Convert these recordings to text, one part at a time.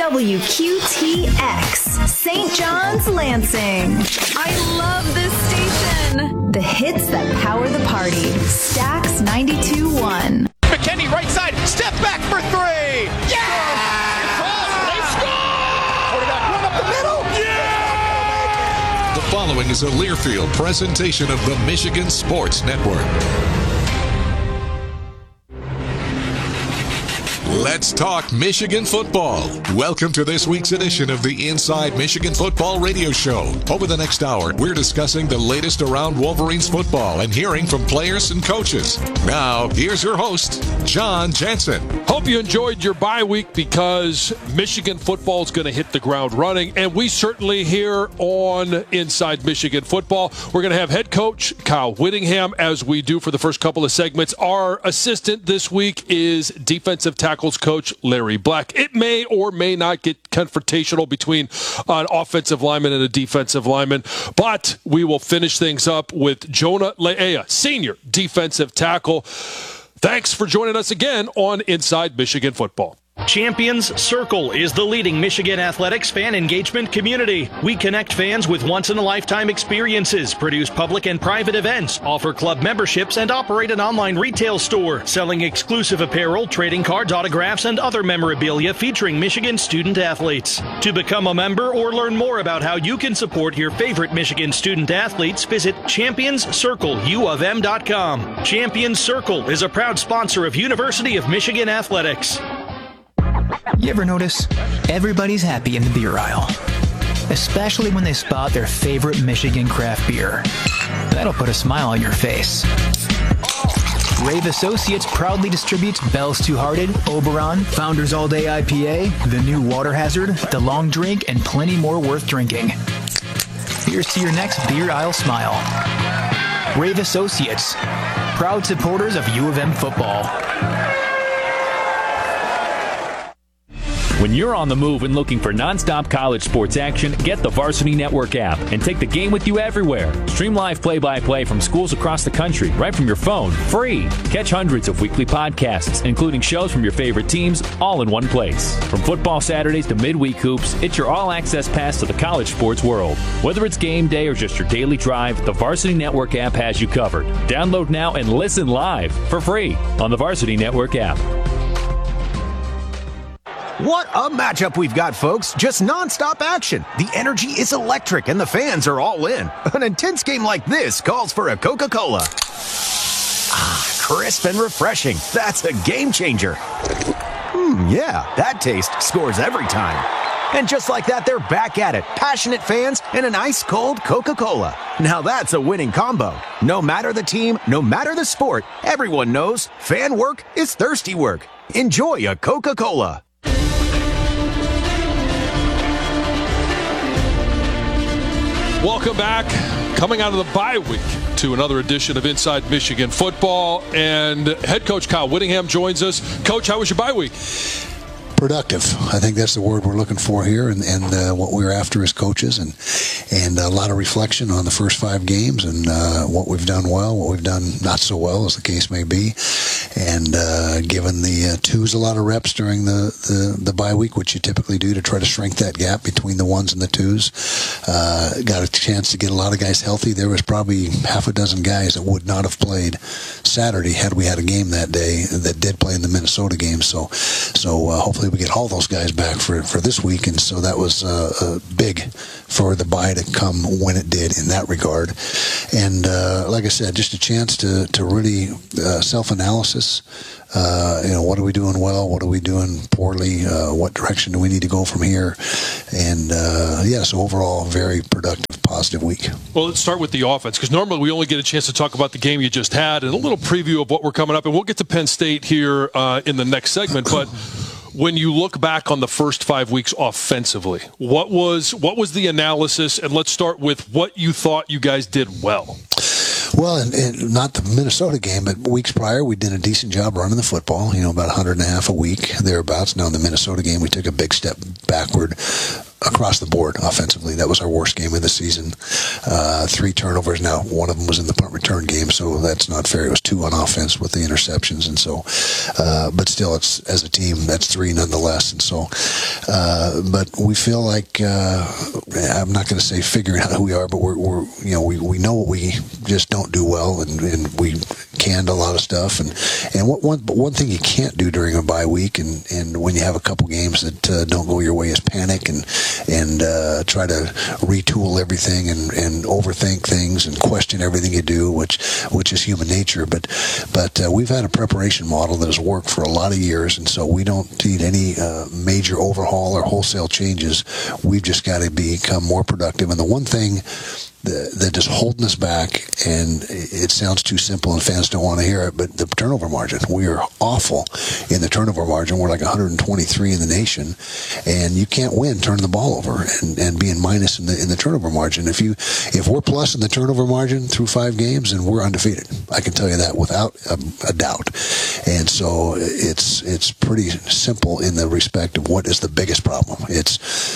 WQTX, St. John's, Lansing. I love this station. The hits that power the party. Stax 92.1. McKinney, right side, step back for three. Yeah! They score! Quarterback run up the middle. Yeah! The following is a Learfield presentation of the Michigan Sports Network. Let's talk Michigan football. Welcome to this week's edition of the Inside Michigan Football Radio Show. Over the next hour, we're discussing the latest around Wolverines football and hearing from players and coaches. Now, here's your host, John Jensen. Hope you enjoyed your bye week because Michigan football is going to hit the ground running, and we certainly here on Inside Michigan Football, we're going to have head coach Kyle Whittingham, as we do for the first couple of segments. Our assistant this week is defensive tackles coach Larry Black. It may or may not get confrontational between an offensive lineman and a defensive lineman, but we will finish things up with Jonah Le'ea, senior defensive tackle. Thanks for joining us again on Inside Michigan Football. Champions Circle is the leading Michigan athletics fan engagement community. We connect fans with once-in-a-lifetime experiences, produce public and private events, offer club memberships, and operate an online retail store, selling exclusive apparel, trading cards, autographs, and other memorabilia featuring Michigan student athletes. To become a member or learn more about how you can support your favorite Michigan student athletes, visit championscircleUofM.com. Champions Circle is a proud sponsor of University of Michigan Athletics. You ever notice everybody's happy in the beer aisle, especially when they spot their favorite Michigan craft beer? That'll put a smile on your face. Rave Associates proudly distributes Bell's Two Hearted, Oberon, Founders All Day IPA, the new Water Hazard, the Long Drink, and plenty more worth drinking. Here's to your next beer aisle smile. Rave Associates, proud supporters of U of M football. When you're on the move and looking for nonstop college sports action, get the Varsity Network app and take the game with you everywhere. Stream live play-by-play from schools across the country, right from your phone, free. Catch hundreds of weekly podcasts, including shows from your favorite teams, all in one place. From football Saturdays to midweek hoops, it's your all-access pass to the college sports world. Whether it's game day or just your daily drive, the Varsity Network app has you covered. Download now and listen live for free on the Varsity Network app. What a matchup we've got, folks. Just nonstop action. The energy is electric and the fans are all in. An intense game like this calls for a Coca-Cola. Crisp and refreshing. That's a game changer. Yeah, that taste scores every time. And just like that, they're back at it. Passionate fans and an ice-cold Coca-Cola. Now that's a winning combo. No matter the team, no matter the sport, everyone knows fan work is thirsty work. Enjoy a Coca-Cola. Welcome back. Coming out of the bye week to another edition of Inside Michigan Football. And head coach Kyle Whittingham joins us. Coach, how was your bye week? Productive. I think that's the word we're looking for here, and what we're after as coaches, and a lot of reflection on the first 5 games and what we've done well, what we've done not so well, as the case may be, and given the twos a lot of reps during the bye week, which you typically do to try to shrink that gap between the ones and the twos. Got a chance to get a lot of guys healthy. There was probably half a dozen guys that would not have played Saturday had we had a game that day that did play in the Minnesota game. So hopefully we get all those guys back for this week, and so that was big for the bye to come when it did in that regard. And like I said, just a chance to really self-analysis. What are we doing well? What are we doing poorly? What direction do we need to go from here? And so overall, very productive, positive week. Well, let's start with the offense, because normally we only get a chance to talk about the game you just had and a little preview of what we're coming up. And we'll get to Penn State here in the next segment, but when you look back on the first 5 weeks offensively, what was the analysis? And let's start with what you thought you guys did well. Well, and not the Minnesota game, but weeks prior, we did a decent job running the football, about 100.5 a week, thereabouts. Now, in the Minnesota game, we took a big step backward. across the board offensively. That was our worst game of the season. 3 turnovers. Now, one of them was in the punt return game, so that's not fair. It was 2 on offense with the interceptions, and so, but still, it's as a team, that's 3 nonetheless. And so, but we feel like I'm not going to say figuring out who we are, but we're we know what we just don't do well, and we canned a lot of stuff. And one thing you can't do during a bye week, and when you have a couple games that don't go your way, is panic and try to retool everything and overthink things and question everything you do, which is human nature. But we've had a preparation model that has worked for a lot of years, and so we don't need any major overhaul or wholesale changes. We've just got to become more productive. And the one thing that is holding us back, and it sounds too simple and fans don't want to hear it, but the turnover margin. We are awful in the turnover margin. We're like 123 in the nation, and you can't win turning the ball over and being minus in the turnover margin. If we're plus in the turnover margin through 5 games, then we're undefeated. I can tell you that without a doubt. And so it's pretty simple in the respect of what is the biggest problem. It's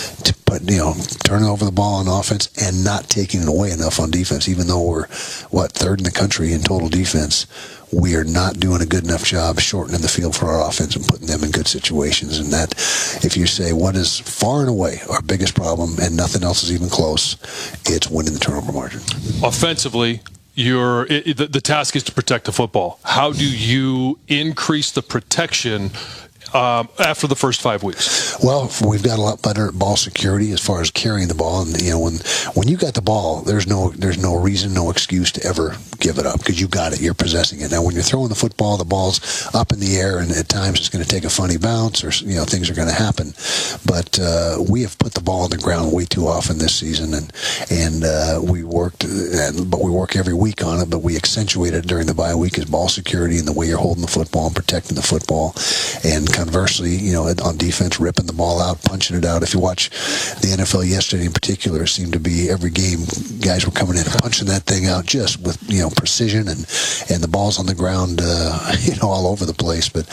turning over the ball on offense and not taking it away enough on defense. Even though we're 3rd in the country in total defense, we are not doing a good enough job shortening the field for our offense and putting them in good situations. And that, if you say what is far and away our biggest problem, and nothing else is even close, it's winning the turnover margin. Offensively, the task is to protect the football. How do you increase the protection after the first 5 weeks? Well, we've got a lot better ball security as far as carrying the ball, and when you got the ball, there's no reason, no excuse to ever give it up, because you got it, you're possessing it. Now, when you're throwing the football, the ball's up in the air, and at times it's going to take a funny bounce, or things are going to happen. But we have put the ball on the ground way too often this season, and we work every week on it. But we accentuate it during the bye week as ball security and the way you're holding the football and protecting the football, and conversely, on defense, ripping the ball out, punching it out. If you watch the NFL yesterday in particular, it seemed to be every game guys were coming in and punching that thing out just with precision, and the ball's on the ground all over the place. But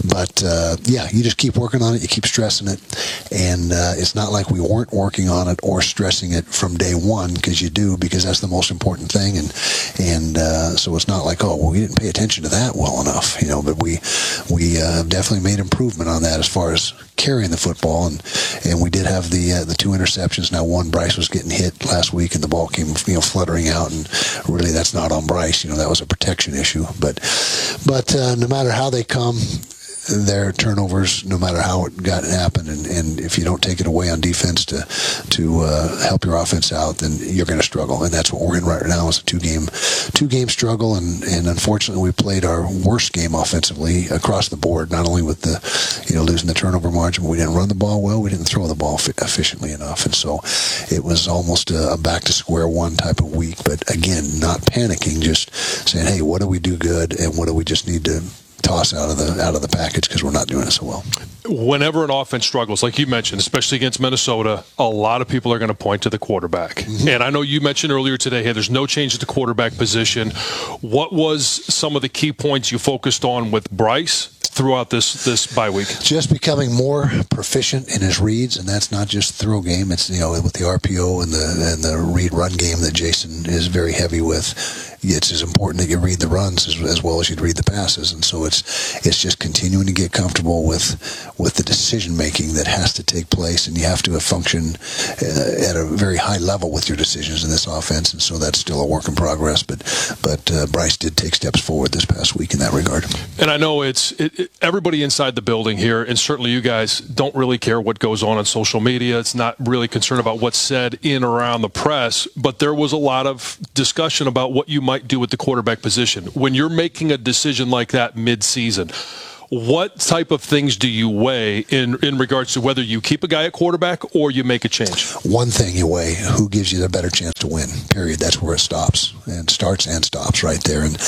you just keep working on it, you keep stressing it, and it's not like we weren't working on it or stressing it from day one, because you do, because that's the most important thing. And so it's not like, we didn't pay attention to that well enough, but we definitely made improvement on that as far as carrying the football, and we did have the 2 interceptions. Now, one, Bryce was getting hit last week, and the ball came fluttering out, and really that's not on Bryce. That was a protection issue. But no matter how they come, their turnovers, no matter how it happened, and if you don't take it away on defense to help your offense out, then you're going to struggle, and that's what we're in right now, is a two game struggle, and unfortunately we played our worst game offensively across the board, not only with the losing the turnover margin, but we didn't run the ball well, we didn't throw the ball efficiently enough, and so it was almost a back to square one type of week. But again, not panicking, just saying, hey, what do we do good, and what do we just need to toss out of the package, because we're not doing it so well. Whenever an offense struggles, like you mentioned, especially against Minnesota, a lot of people are going to point to the quarterback. Mm-hmm. And I know you mentioned earlier today, hey, there's no change at the quarterback position. What was some of the key points you focused on with Bryce throughout this bye week? Just becoming more proficient in his reads, and that's not just throw game. It's with the RPO and the read run game that Jason is very heavy with. It's as important that you read the runs as well as you'd read the passes, and so it's just continuing to get comfortable with the decision making that has to take place, and you have to function at a very high level with your decisions in this offense, and so that's still a work in progress. But Bryce did take steps forward this past week in that regard. And I know everybody inside the building here, and certainly you guys, don't really care what goes on social media. It's not really concerned about what's said in or around the press, but there was a lot of discussion about what you might do with the quarterback position. When you're making a decision like that mid-season, what type of things do you weigh in regards to whether you keep a guy at quarterback or you make a change? One thing you weigh, who gives you the better chance to win, period. That's where it stops, and starts and stops right there. And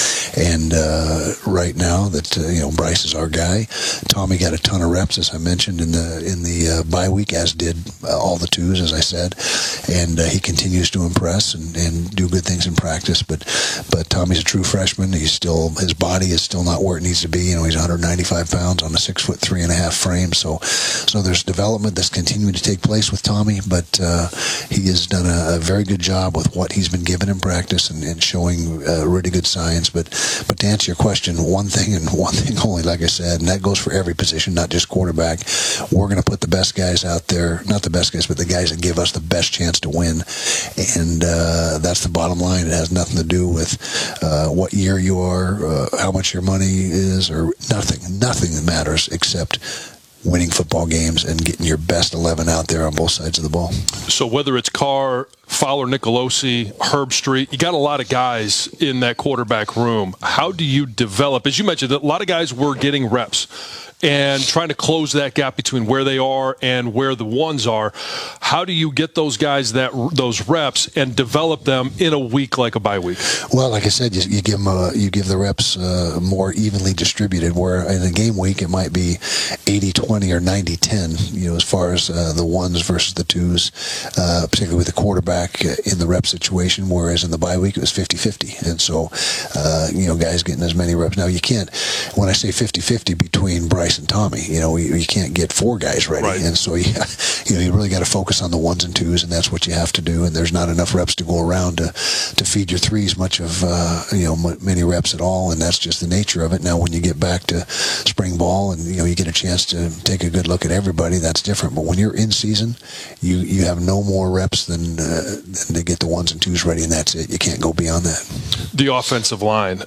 right now that Bryce is our guy. Tommy got a ton of reps, as I mentioned, in the bye week, as did all the twos, as I said, and he continues to impress and do good things in practice. But Tommy's a true freshman. His body is still not where it needs to be. He's 195 125 pounds on a 6'3.5" frame. So there's development that's continuing to take place with Tommy, but he has done a very good job with what he's been given in practice and showing really good signs. But to answer your question, one thing and one thing only, like I said, and that goes for every position, not just quarterback. We're going to put the best guys out there, not the best guys, but the guys that give us the best chance to win. And that's the bottom line. It has nothing to do with what year you are, how much your money is, or nothing. Nothing that matters except winning football games and getting your best 11 out there on both sides of the ball. So whether it's Carr, Fowler, Nicolosi, Herb Street, you got a lot of guys in that quarterback room. How do you develop? As you mentioned, a lot of guys were getting reps and trying to close that gap between where they are and where the ones are. How do you get those guys those reps and develop them in a week like a bye week? Well, like I said, you give the reps more evenly distributed, where in a game week it might be 80-20 or 90-10, as far as the ones versus the twos, particularly with the quarterback in the rep situation, whereas in the bye week it was 50-50. And so, guys getting as many reps. Now, you can't, when I say 50-50 between Bryce and Tommy, you can't get four guys ready. Right. And so, you really got to focus on the ones and twos, and that's what you have to do. And there's not enough reps to go around to feed your threes much of, many reps at all. And that's just the nature of it. Now, when you get back to spring ball and, you get a chance to take a good look at everybody, that's different. But when you're in season, you have no more reps than to get the ones and twos ready, and that's it. You can't go beyond that. The offensive line.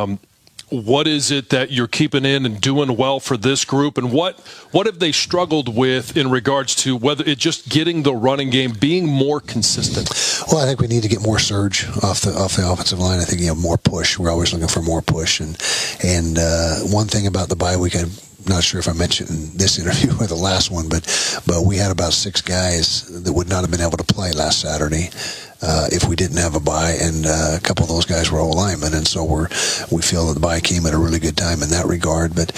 What is it that you're keeping in and doing well for this group, and what have they struggled with in regards to whether it's just getting the running game, being more consistent? Well, I think we need to get more surge off the offensive line. I think more push. We're always looking for more push, and one thing about the bye week, I'm not sure if I mentioned in this interview or the last one, but we had about 6 guys that would not have been able to play last Saturday if we didn't have a bye, and a couple of those guys were O-linemen, and so we feel that the bye came at a really good time in that regard. But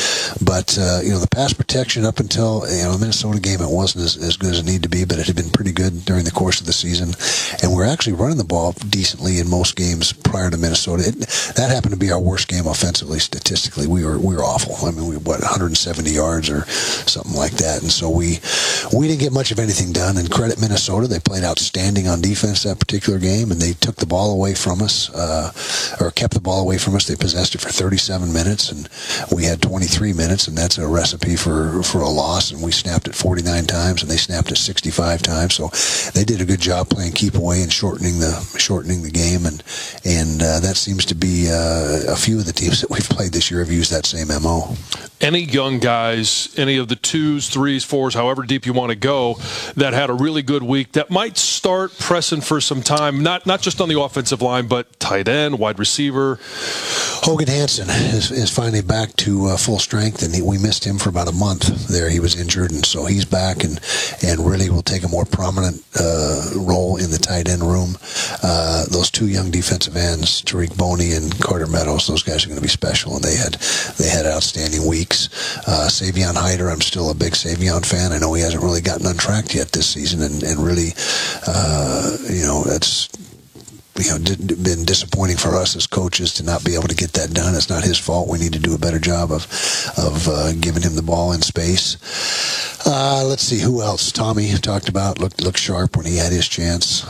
the pass protection up until the Minnesota game, it wasn't as good as it needed to be, but it had been pretty good during the course of the season, and we're actually running the ball decently in most games prior to Minnesota. That happened to be our worst game offensively. Statistically, we were awful. I mean, 170 yards or something like that, and so we didn't get much of anything done. And credit Minnesota, they played outstanding on defense that particular game, and they took the ball away from us, or kept the ball away from us. They possessed it for 37 minutes, and we had 23 minutes, and that's a recipe for a loss. And we snapped it 49 times, and they snapped it 65 times. So they did a good job playing keep away and shortening the game, and that seems to be a few of the teams that we've played this year have used that same MO. Any young guys, any of the 2s, 3s, 4s, however deep you want to go, that had a really good week that might start pressing for some time, not just on the offensive line, but tight end, wide receiver? Hogan Hansen is finally back to full strength, and we missed him for about a month there. He was injured, and so he's back and really will take a more prominent role in the tight end room. Those 2 young defensive ends, Tariq Boney and Carter Meadows, those guys are going to be special, and they had outstanding weeks. Savion Hyder, I'm still a big Savion fan. I know he hasn't really gotten untracked yet this season, and really, that's been disappointing for us as coaches to not be able to get that done. It's not his fault. We need to do a better job of giving him the ball in space. Let's see, who else? Tommy talked about looked sharp when he had his chance.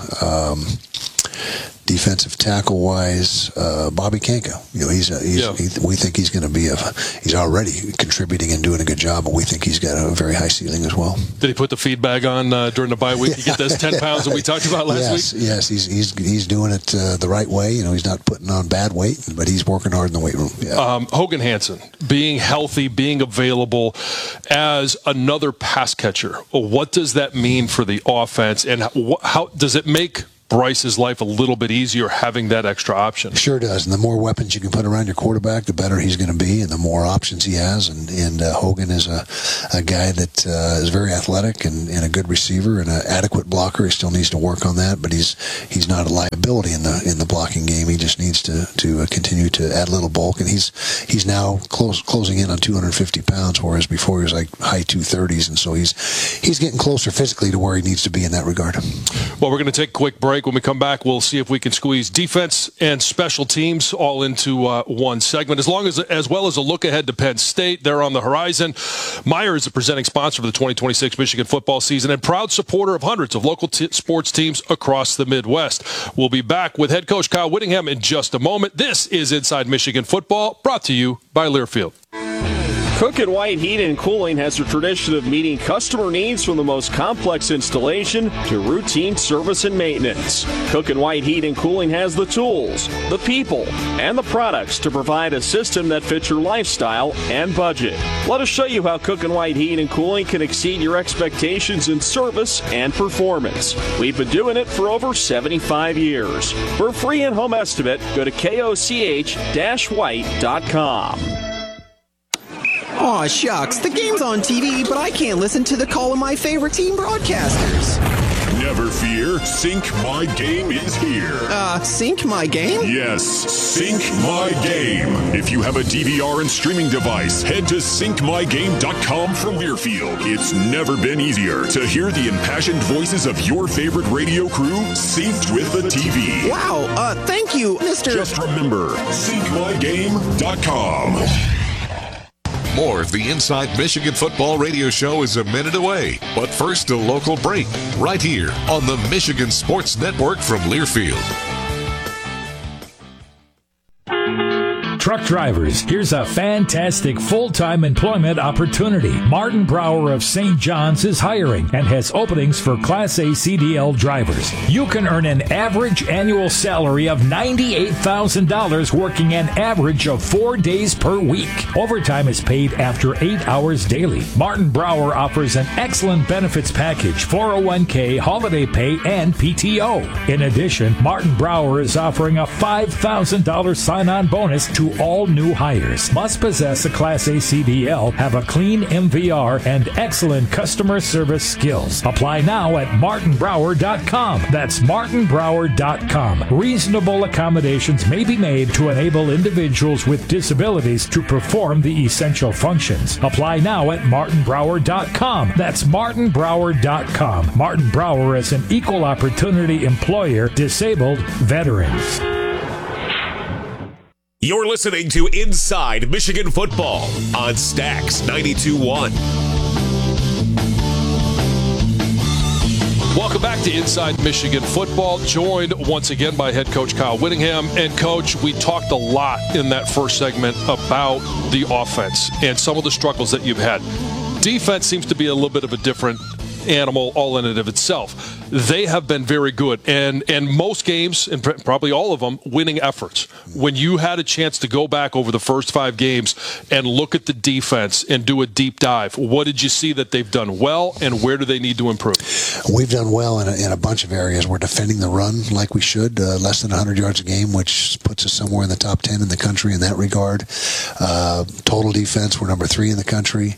Defensive tackle wise, Bobby Kanka. We think he's going to be he's already contributing and doing a good job, but we think he's got a very high ceiling as well. Did he put the feed bag on during the bye week to get those 10 pounds that we talked about last week? Yes, he's doing it the right way. He's not putting on bad weight, but he's working hard in the weight room. Yeah. Hogan Hansen, being healthy, being available as another pass catcher, what does that mean for the offense, and how does it make Bryce's life a little bit easier having that extra option? Sure does. And the more weapons you can put around your quarterback, the better he's going to be, and the more options he has. And Hogan is a guy that is very athletic and a good receiver and an adequate blocker. He still needs to work on that, but he's not a liability in the blocking game. He just needs to continue to add a little bulk, and he's now closing in on 250 pounds, whereas before he was like high 230s, and so he's getting closer physically to where he needs to be in that regard. Well, we're going to take a quick break. break. When we come back, we'll see if we can squeeze defense and special teams all into one segment, as well as a look ahead to Penn State. They're on the horizon. Meijer is the presenting sponsor of the 2026 Michigan football season and proud supporter of hundreds of local sports teams across the Midwest. We'll be back with head coach Kyle Whittingham in just a moment. This is Inside Michigan Football, brought to you by Learfield. Cook and White Heating and Cooling has a tradition of meeting customer needs from the most complex installation to routine service and maintenance. Cook and White Heating and Cooling has the tools, the people, and the products to provide a system that fits your lifestyle and budget. Let us show you how Cook and White Heating and Cooling can exceed your expectations in service and performance. We've been doing it for over 75 years. For a free in-home estimate, go to koch-white.com. Aw, shucks. The game's on TV, but I can't listen to the call of my favorite team broadcasters. Never fear, Sync My Game is here. Sync My Game? Yes, Sync My Game. If you have a DVR and streaming device, head to syncmygame.com for Learfield. It's never been easier to hear the impassioned voices of your favorite radio crew synced with the TV. Wow, thank you, Mr. Just remember, syncmygame.com. More of the Inside Michigan Football Radio Show is a minute away. But first, a local break, right here on the Michigan Sports Network from Learfield. Truck drivers, here's a fantastic full-time employment opportunity. Martin Brower of St. John's is hiring and has openings for Class A CDL drivers. You can earn an average annual salary of $98,000 working an average of 4 days per week. Overtime is paid after 8 hours daily. Martin Brower offers an excellent benefits package, 401k, holiday pay, and PTO. In addition, Martin Brower is offering a $5,000 sign-on bonus to all new hires. Must possess a Class A CDL, have a clean MVR, and excellent customer service skills. Apply now at martinbrower.com. That's martinbrower.com. Reasonable accommodations may be made to enable individuals with disabilities to perform the essential functions. Apply now at martinbrower.com. That's martinbrower.com. Martin Brower is an equal opportunity employer, disabled veterans. You're listening to Inside Michigan Football on Stax 92.1. Welcome back to Inside Michigan Football, joined once again by head coach Kyle Whittingham. And, Coach, we talked a lot in that first segment about the offense and some of the struggles that you've had. Defense seems to be a little bit of a different animal all in and of itself. They have been very good, and most games, and probably all of them, winning efforts. When you had a chance to go back over the first 5 games and look at the defense and do a deep dive, what did you see that they've done well, and where do they need to improve? We've done well in a bunch of areas. We're defending the run like we should, less than 100 yards a game, which puts us somewhere in the top 10 in the country in that regard. Total defense, we're number 3 in the country.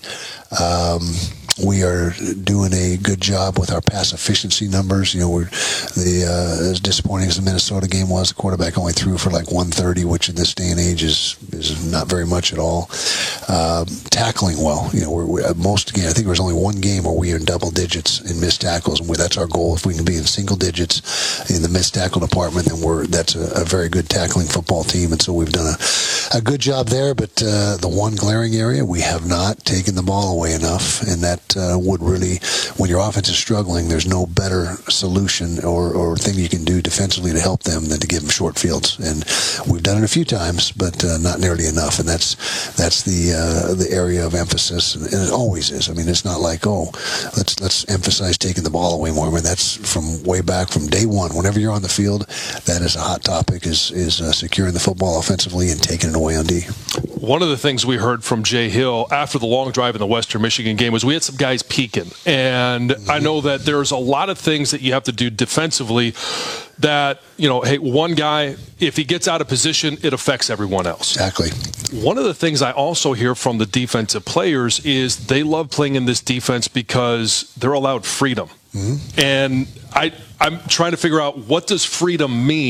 We are doing a good job with our pass efficiency numbers. You know, as disappointing as the Minnesota game was, the quarterback only threw for like 130, which in this day and age is not very much at all. Tackling well. You know, I think there was only one game where we are in double digits in missed tackles, and that's our goal. If we can be in single digits in the missed tackle department, then that's a very good tackling football team. And so we've done a good job there. But the one glaring area, we have not taken the ball away enough, and that would really, when your offense is struggling, there's no better solution or thing you can do defensively to help them than to give them short fields. And we've done it a few times, but not nearly enough. And that's the area of emphasis, and it always is. I mean, it's not like, let's emphasize taking the ball away more. I mean, that's from way back from day one. Whenever you're on the field, that is a hot topic: is securing the football offensively and taking it away on D. One of the things we heard from Jay Hill after the long drive in the Western Michigan game was we had some guys peaking. And I know that there's a lot of things that you have to do defensively that, hey, one guy, if he gets out of position, it affects everyone else. Exactly. One of the things I also hear from the defensive players is they love playing in this defense because they're allowed freedom. Mm-hmm. And I'm trying to figure out, what does freedom mean?